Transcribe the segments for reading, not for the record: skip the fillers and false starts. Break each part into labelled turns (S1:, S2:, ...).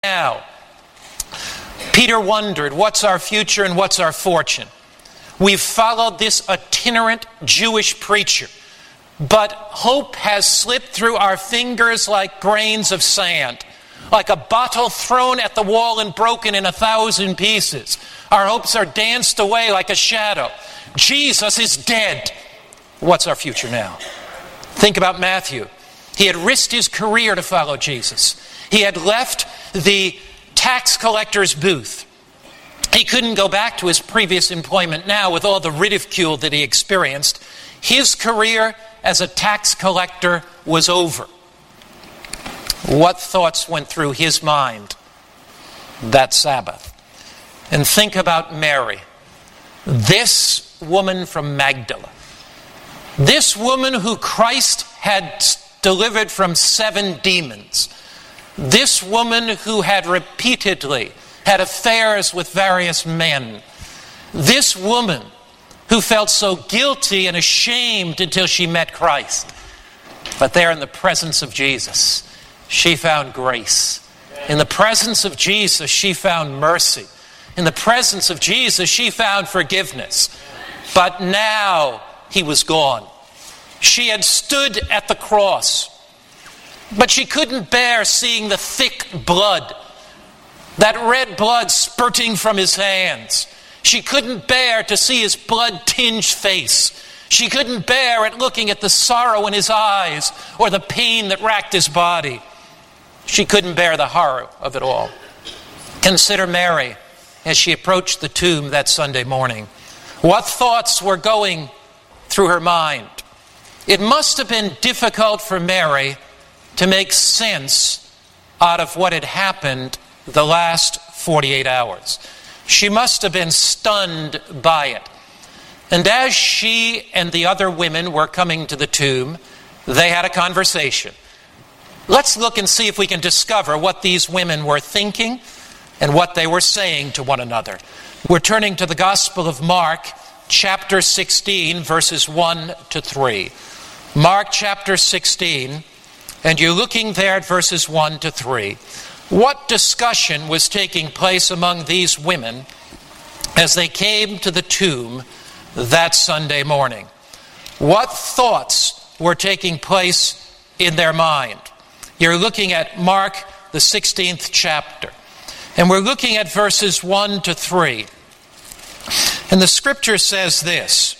S1: now. Peter wondered, what's our future and what's our fortune? We've followed this itinerant Jewish preacher, but hope has slipped through our fingers like grains of sand, like a bottle thrown at the wall and broken in 1,000 pieces. Our hopes are danced away like a shadow. Jesus is dead. What's our future now? Think about Matthew. He had risked his career to follow Jesus. He had left the tax collector's booth. He couldn't go back to his previous employment now with all the ridicule that he experienced. His career as a tax collector was over. What thoughts went through his mind that Sabbath? And think about Mary, this woman from Magdala, this woman who Christ had delivered from 7 demons, this woman who had repeatedly had affairs with various men, this woman who felt so guilty and ashamed until she met Christ. But there in the presence of Jesus, she found grace. In the presence of Jesus, she found mercy. In the presence of Jesus, she found forgiveness. But now he was gone. She had stood at the cross, but she couldn't bear seeing the thick blood, that red blood spurting from his hands. She couldn't bear to see his blood-tinged face. She couldn't bear at looking at the sorrow in his eyes or the pain that racked his body. She couldn't bear the horror of it all. Consider Mary as she approached the tomb that Sunday morning. What thoughts were going through her mind? It must have been difficult for Mary to make sense out of what had happened the last 48 hours. She must have been stunned by it. And as she and the other women were coming to the tomb, they had a conversation. Let's look and see if we can discover what these women were thinking and what they were saying to one another. We're turning to the Gospel of Mark, chapter 16, verses 1 to 3. Mark chapter 16, and you're looking there at verses 1 to 3. What discussion was taking place among these women as they came to the tomb that Sunday morning? What thoughts were taking place in their mind? You're looking at Mark, the 16th chapter. And we're looking at verses 1 to 3. And the scripture says this.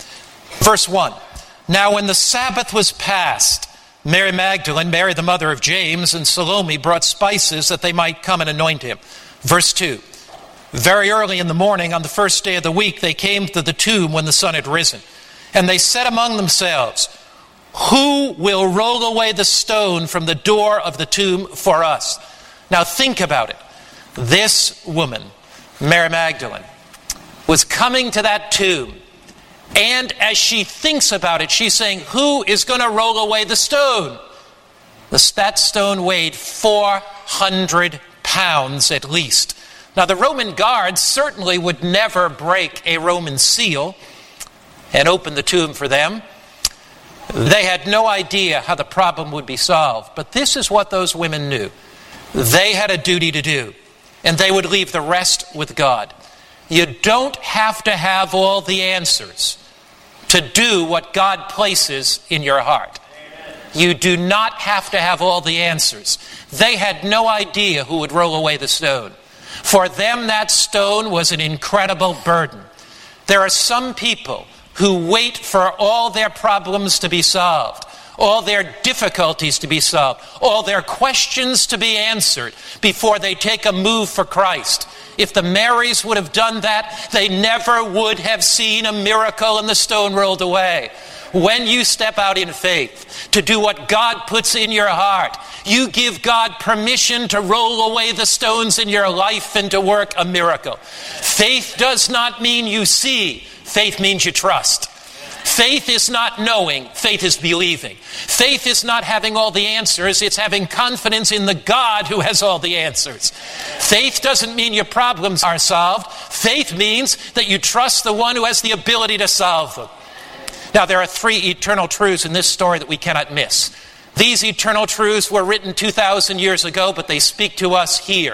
S1: Verse 1. Now when the Sabbath was past, Mary Magdalene, Mary the mother of James, and Salome brought spices that they might come and anoint him. Verse 2. Very early in the morning, on the first day of the week, they came to the tomb when the sun had risen. And they said among themselves, "Who will roll away the stone from the door of the tomb for us?" Now think about it. This woman, Mary Magdalene, was coming to that tomb. And as she thinks about it, she's saying, who is going to roll away the stone? That stone weighed 400 pounds at least. Now the Roman guards certainly would never break a Roman seal and open the tomb for them. They had no idea how the problem would be solved. But this is what those women knew. They had a duty to do, and they would leave the rest with God. You don't have to have all the answers to do what God places in your heart. You do not have to have all the answers. They had no idea who would roll away the stone. For them, that stone was an incredible burden. There are some people who wait for all their problems to be solved, all their difficulties to be solved, all their questions to be answered before they take a move for Christ. If the Marys would have done that, they never would have seen a miracle and the stone rolled away. When you step out in faith to do what God puts in your heart, you give God permission to roll away the stones in your life and to work a miracle. Faith does not mean you see. Faith means you trust. Faith is not knowing, faith is believing. Faith is not having all the answers, it's having confidence in the God who has all the answers. Faith doesn't mean your problems are solved. Faith means that you trust the one who has the ability to solve them. Now, there are 3 eternal truths in this story that we cannot miss. These eternal truths were written 2,000 years ago, but they speak to us here.